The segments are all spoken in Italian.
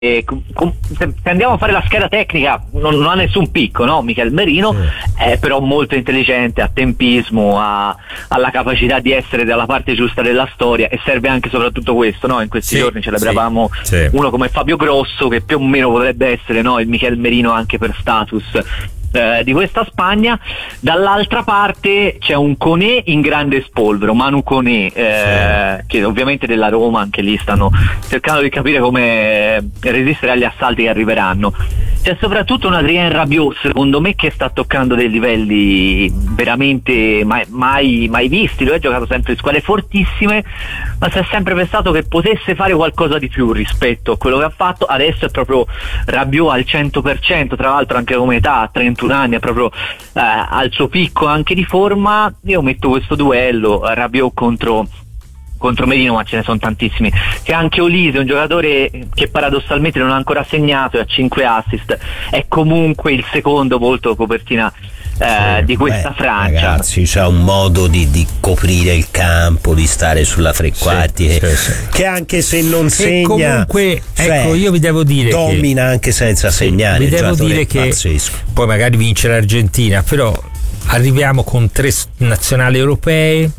se andiamo a fare la scheda tecnica non ha nessun picco, no? Michel Merino è però molto intelligente, ha tempismo, ha la capacità di essere dalla parte giusta della storia, e serve anche soprattutto questo, no? In questi giorni celebravamo uno come Fabio Grosso, che più o meno potrebbe essere, no, il Michel Merino anche per status di questa Spagna. Dall'altra parte c'è un Koné in grande spolvero, Manu Koné, che ovviamente della Roma, anche lì stanno cercando di capire come resistere agli assalti che arriveranno. C'è soprattutto un Adrien Rabiot, secondo me, che sta toccando dei livelli veramente mai visti. Lui ha giocato sempre in squadre fortissime, ma si è sempre pensato che potesse fare qualcosa di più rispetto a quello che ha fatto. Adesso è proprio Rabiot al 100%, tra l'altro anche come età, 31 anni, è proprio al suo picco anche di forma. Io metto questo duello, Rabiot contro Merino, ma ce ne sono tantissimi. C'è anche Olise, un giocatore che paradossalmente non ha ancora segnato e ha 5 assist, è comunque il secondo volto copertina di questa Francia. Ragazzi, c'ha un modo di coprire il campo, di stare sulla tre quarti, che anche se non segna, comunque, ecco, io vi devo dire domina anche senza segnare. Vi devo dire che pazzesco. Poi magari vince l'Argentina, però arriviamo con 3 nazionali europee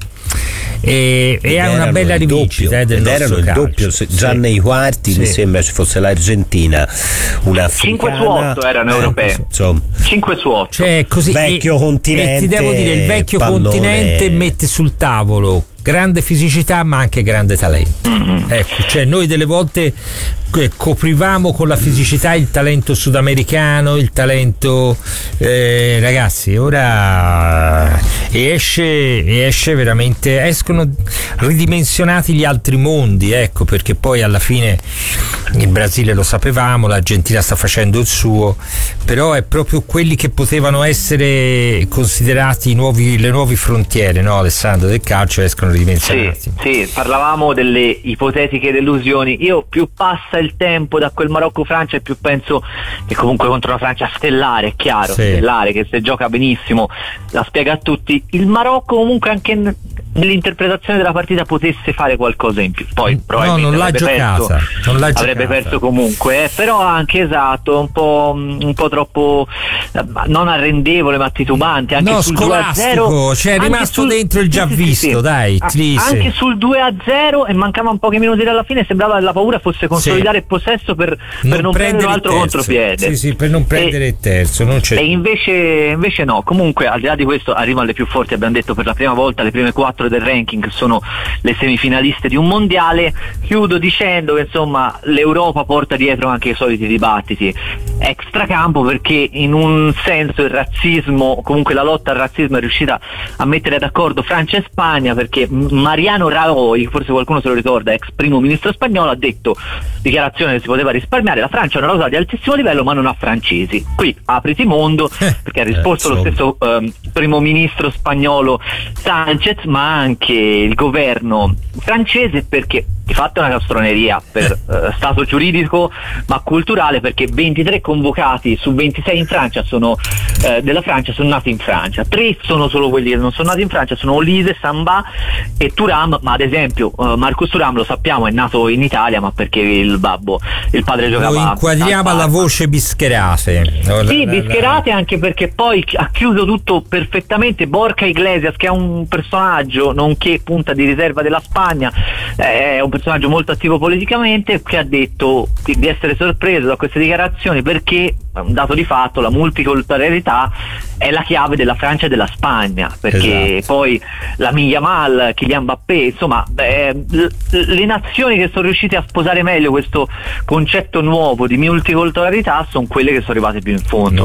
e ha una bella rivincita del erano il doppio, già nei quarti mi sembra ci fosse l'Argentina, una 5 su 8 erano europee, 5 su 8, cioè così, vecchio continente, e ti devo dire, il vecchio continente mette sul tavolo grande fisicità ma anche grande talento. Ecco, cioè noi delle volte coprivamo con la fisicità il talento sudamericano, il talento ragazzi, ora esce veramente, escono ridimensionati gli altri mondi, ecco, perché poi alla fine il Brasile lo sapevamo, l'Argentina sta facendo il suo, però è proprio quelli che potevano essere considerati le nuove frontiere, no, Alessandro, del calcio, escono ridimensionati. Sì, parlavamo delle ipotetiche delusioni. Io più passa il tempo da quel Marocco-Francia e più penso che comunque contro una Francia stellare, è chiaro, stellare, che se gioca benissimo la spiega a tutti, il Marocco comunque anche nell'interpretazione della partita potesse fare qualcosa in più, poi probabilmente non l'ha giocata, avrebbe perso comunque, però anche un po' troppo non arrendevole ma titubante, anche sul scolastico, 2-0, cioè è rimasto dentro il già visto, dai, anche sul 2-0 e mancavano pochi minuti dalla fine, sembrava che la paura fosse consolidare il possesso per non prendere un altro contropiede, per non prendere il terzo, non c'è. E invece no. Comunque, al di là di questo, arrivano le più forti, abbiamo detto, per la prima volta le prime 4 del ranking sono le semifinaliste di un mondiale. Chiudo dicendo che insomma l'Europa porta dietro anche i soliti dibattiti extracampo, perché in un senso il razzismo, comunque la lotta al razzismo, è riuscita a mettere d'accordo Francia e Spagna, perché Mariano Rajoy, forse qualcuno se lo ricorda, ex primo ministro spagnolo, ha detto, dichiarazione che si poteva risparmiare, la Francia è una rosa di altissimo livello ma non ha francesi. Qui apriti mondo, perché ha risposto lo stesso primo ministro spagnolo Sanchez, ma anche il governo francese, perché di fatto è una castroneria per stato giuridico ma culturale, perché 23 convocati su 26 in Francia della Francia sono nati in Francia, 3 sono solo quelli che non sono nati in Francia, sono Olise, Samba e Thuram, ma ad esempio Marcus Thuram lo sappiamo è nato in Italia, ma perché il padre giocava. Lo inquadriamo alla voce Bischerate. Sì, Bischerate, anche perché poi ha chiuso tutto perfettamente Borja Iglesias, che è un personaggio nonché punta di riserva della Spagna, è un personaggio molto attivo politicamente, che ha detto di essere sorpreso da queste dichiarazioni, perché un dato di fatto la multiculturalità è la chiave della Francia e della Spagna, perché poi Lamine Yamal, Kylian Mbappé, insomma le nazioni che sono riuscite a sposare meglio questo concetto nuovo di multiculturalità sono quelle che sono arrivate più in fondo.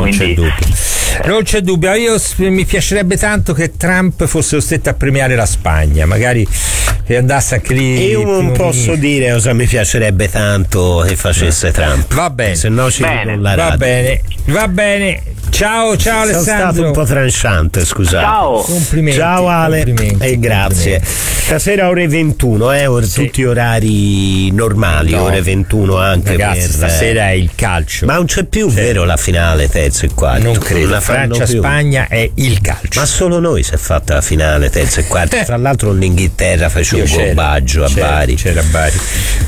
Non c'è dubbio. Io mi piacerebbe tanto che Trump fosse costretto a premiare la Spagna, magari che andasse anche lì. Io non posso dire cosa mi piacerebbe tanto che facesse Trump. Va bene, se no ci dicono la radio. Va bene. Ciao Alessandro. Sono stato un po' tranchante, scusate. Ciao Ale, e grazie. Stasera ore 21, tutti orari normali, ore 21 anche. Ragazzi, stasera è il calcio. Ma non c'è più, vero, la finale terzo e quarto? Non credo. La Francia-Spagna è il calcio. Ma solo noi si è fatta la finale terzo e quarto. Tra l'altro l'Inghilterra fece un bombaggio a Bari. C'era Bari.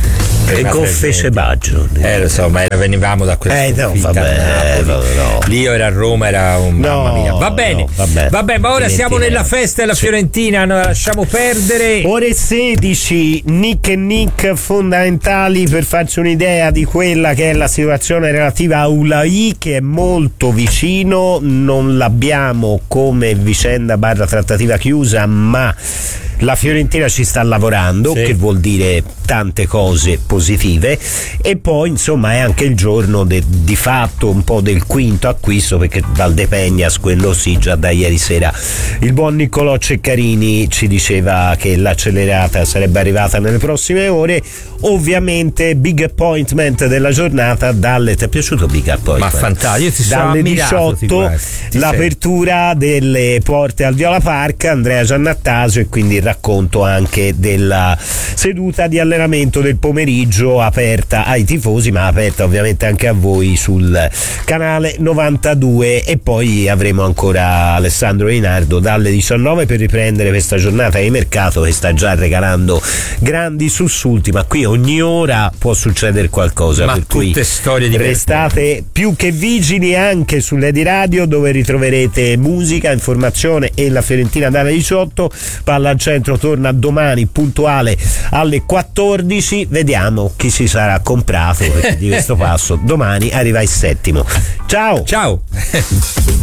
E con Fecebaggio. Lo so, ma venivamo da quella Lì io ero a Roma, era mamma mia. Va bene, vabbè, ma ora siamo nella festa della Fiorentina, non la lasciamo perdere. Ore 16, Nick e Nick fondamentali per farci un'idea di quella che è la situazione relativa a Ulai, che è molto vicino, non l'abbiamo come vicenda / trattativa chiusa, ma la Fiorentina ci sta lavorando, che vuol dire tante cose positive, e poi insomma è anche il giorno di fatto un po' del quinto acquisto, perché Valdepeñas, quello sì, già da ieri sera il buon Niccolò Ceccarini ci diceva che l'accelerata sarebbe arrivata nelle prossime ore. Ovviamente big appointment della giornata dalle... Ti è piaciuto Big Appointment? Ma fantastico, io ti dalle 18 l'apertura delle porte al Viola Park, Andrea Giannattasio, e quindi il racconto anche della seduta di allenamento del pomeriggio, aperta ai tifosi ma aperta ovviamente anche a voi sul canale 92. E poi avremo ancora Alessandro Reinardo dalle 19 per riprendere questa giornata di mercato che sta già regalando grandi sussulti, ma qui ogni ora può succedere qualcosa, ma per tutte cui storie diverse. Restate più che vigili anche sulle di radio, dove ritroverete musica, informazione e la Fiorentina dalle 18. Palla al centro torna domani puntuale alle 14. Vediamo chi si sarà comprato, perché di questo passo domani arriva il settimo. Ciao.